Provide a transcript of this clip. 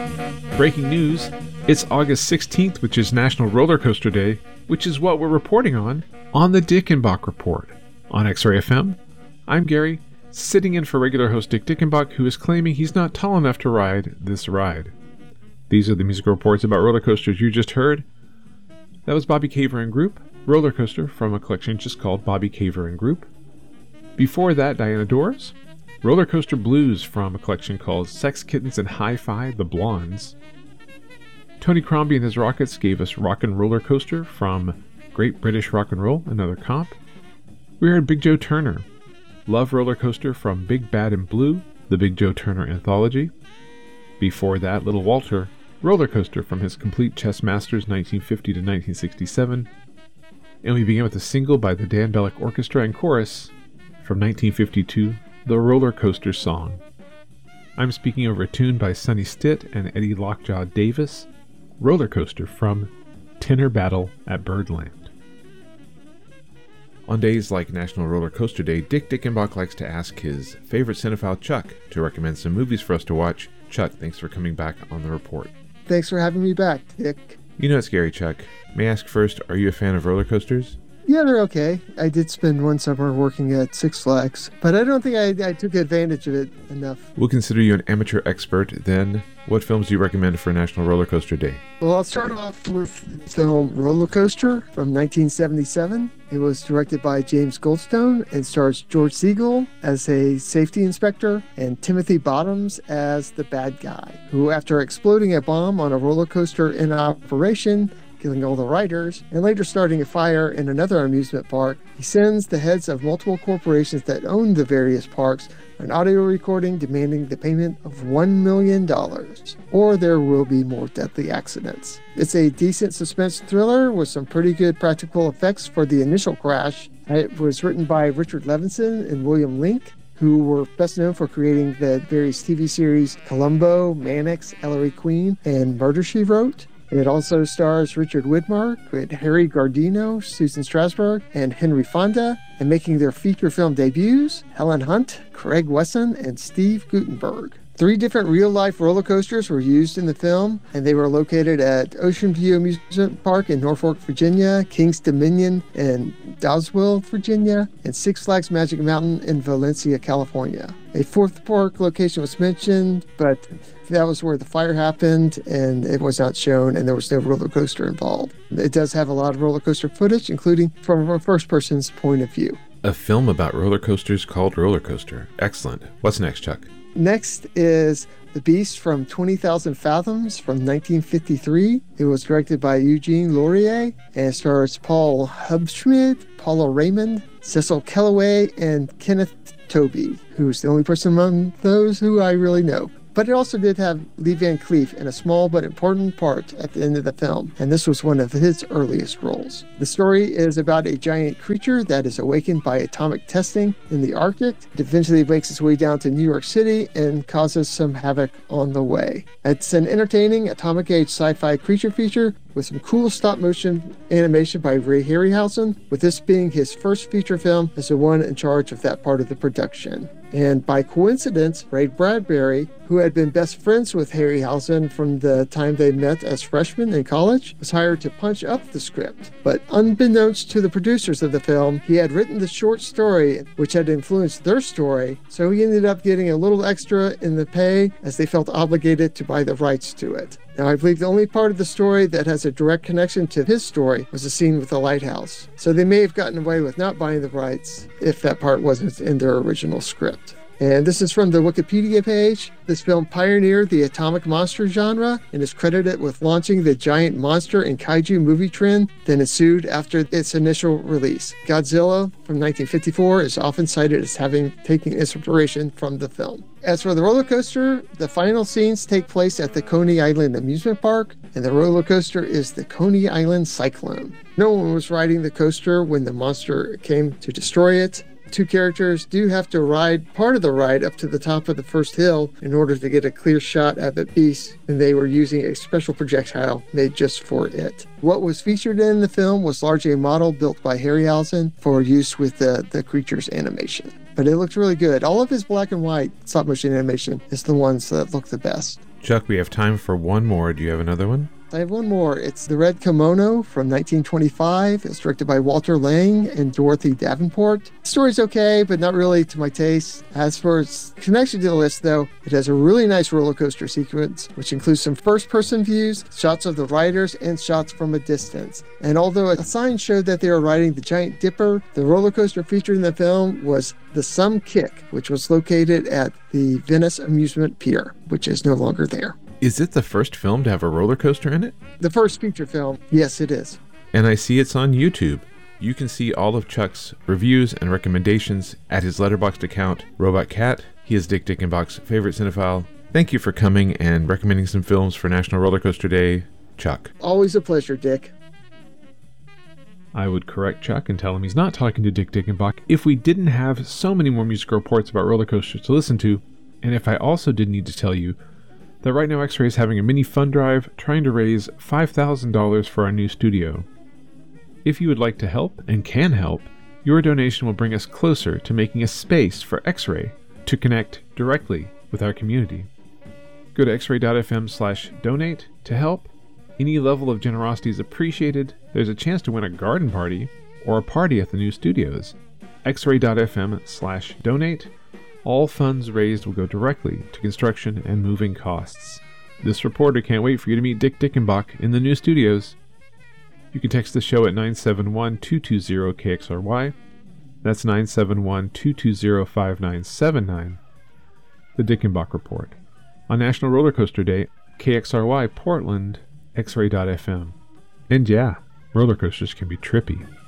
Breaking news, it's August 16th, which is National Roller Coaster Day, which is what we're reporting on the Dickenbach Report. On X-Ray FM, I'm Gary, sitting in for regular host Dick Dickenbach, who is claiming he's not tall enough to ride this ride. These are the musical reports about roller coasters you just heard. That was Bobby Caver and Group, Roller Coaster from a collection just called Bobby Caver and Group. Before that, Diana Dors, Roller Coaster Blues from a collection called Sex, Kittens, and Hi-Fi, The Blondes. Tony Crombie and his Rockets gave us Rockin' Roller Coaster from Great British Rock and Roll, another comp. We heard Big Joe Turner, Love Roller Coaster from Big Bad and Blue, the Big Joe Turner Anthology. Before that, Little Walter, Roller Coaster from his Complete Chess Masters 1950 to 1967. And we began with a single by the Dan Bellick Orchestra and Chorus from 1952, The Roller Coaster Song. I'm speaking over a tune by Sonny Stitt and Eddie Lockjaw Davis, Roller Coaster from Tenor Battle at Birdland. On days like National Roller Coaster Day, Dick Dickenbach likes to ask his favorite cinephile Chuck to recommend some movies for us to watch. Chuck, thanks for coming back on the report. Thanks for having me back, Dick. You know it's scary, Chuck. May I ask first, are you a fan of roller coasters? Yeah, they're okay. I did spend one summer working at Six Flags, but I don't think I took advantage of it enough. We'll consider you an amateur expert then. What films do you recommend for National Roller Coaster Day? Well, I'll start off with the film Roller Coaster from 1977. It was directed by James Goldstone and stars George Segal as a safety inspector and Timothy Bottoms as the bad guy, who, after exploding a bomb on a roller coaster in operation, killing all the riders, and later starting a fire in another amusement park, he sends the heads of multiple corporations that own the various parks an audio recording demanding the payment of $1 million, or there will be more deadly accidents. It's a decent suspense thriller with some pretty good practical effects for the initial crash. It was written by Richard Levinson and William Link, who were best known for creating the various TV series Columbo, Mannix, Ellery Queen, and Murder, She Wrote. It also stars Richard Widmark with Harry Gardino, Susan Strasberg, and Henry Fonda, and making their feature film debuts, Helen Hunt, Craig Wesson, and Steve Guttenberg. 3 different real-life roller coasters were used in the film, and they were located at Ocean View Amusement Park in Norfolk, Virginia, King's Dominion in Doswell, Virginia, and Six Flags Magic Mountain in Valencia, California. A 4th park location was mentioned, but that was where the fire happened, and it was not shown, and there was no roller coaster involved. It does have a lot of roller coaster footage, including from a first person's point of view. A film about roller coasters called Roller Coaster. Excellent. What's next, Chuck? Next is The Beast from 20,000 Fathoms from 1953. It was directed by Eugene Laurier and stars Paul Hubschmid, Paula Raymond, Cecil Kellaway, and Kenneth Tobey, who's the only person among those who I really know. But it also did have Lee Van Cleef in a small but important part at the end of the film, and this was one of his earliest roles. The story is about a giant creature that is awakened by atomic testing in the Arctic. It eventually makes its way down to New York City and causes some havoc on the way. It's an entertaining atomic-age sci-fi creature feature with some cool stop-motion animation by Ray Harryhausen, with this being his first feature film as the one in charge of that part of the production. And by coincidence, Ray Bradbury, who had been best friends with Harryhausen from the time they met as freshmen in college, was hired to punch up the script. But unbeknownst to the producers of the film, he had written the short story which had influenced their story, so he ended up getting a little extra in the pay as they felt obligated to buy the rights to it. Now, I believe the only part of the story that has a direct connection to his story was the scene with the lighthouse. So they may have gotten away with not buying the rights if that part wasn't in their original script. And this is from the Wikipedia page. This film pioneered the atomic monster genre and is credited with launching the giant monster and kaiju movie trend that ensued after its initial release. Godzilla from 1954 is often cited as having taken inspiration from the film. As for the roller coaster, the final scenes take place at the Coney Island amusement park, and the roller coaster is the Coney Island Cyclone. No one was riding the coaster when the monster came to destroy it. 2 characters do have to ride part of the ride up to the top of the first hill in order to get a clear shot at the beast, and they were using a special projectile made just for it. What was featured in the film was largely a model built by Harryhausen for use with the creature's animation. But it looked really good. All of his black and white stop motion animation is the ones that look the best. Chuck, we have time for one more. Do you have another one? I have one more. It's The Red Kimono from 1925. It's directed by Walter Lang and Dorothy Davenport. The story's okay, but not really to my taste. As for its connection to the list, though, it has a really nice roller coaster sequence, which includes some first-person views, shots of the riders, and shots from a distance. And although a sign showed that they were riding the Giant Dipper, the roller coaster featured in the film was the Some Kick, which was located at the Venice Amusement Pier, which is no longer there. Is it the first film to have a roller coaster in it? The first feature film, yes, it is. And I see it's on YouTube. You can see all of Chuck's reviews and recommendations at his Letterboxd account, Robot Cat. He is Dick Dickenbach's favorite cinephile. Thank you for coming and recommending some films for National Roller Coaster Day, Chuck. Always a pleasure, Dick. I would correct Chuck and tell him he's not talking to Dick Dickenbach if we didn't have so many more musical reports about roller coasters to listen to, and if I also did need to tell you that right now X-Ray is having a mini fund drive trying to raise $5,000 for our new studio. If you would like to help and can help, your donation will bring us closer to making a space for X-Ray to connect directly with our community. Go to xray.fm/donate to help. Any level of generosity is appreciated. There's a chance to win a garden party or a party at the new studios. xray.fm/donate. All funds raised will go directly to construction and moving costs. This reporter can't wait for you to meet Dick Dickenbach in the new studios. You can text the show at 971-220-KXRY. That's 971-220-5979. The Dickenbach Report. On National Roller Coaster Day, KXRY Portland, xray.fm. And yeah, roller coasters can be trippy.